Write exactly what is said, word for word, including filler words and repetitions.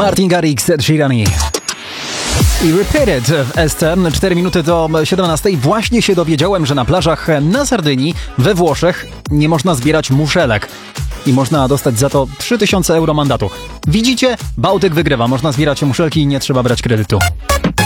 Martin Garrix, Ed Sheeran i Repeat It w S T. cztery minuty do siedemnastej. Właśnie się dowiedziałem, że na plażach na Sardynii we Włoszech nie można zbierać muszelek. I można dostać za to trzy tysiące euro mandatu. Widzicie? Bałtyk wygrywa. Można zbierać muszelki i nie trzeba brać kredytu.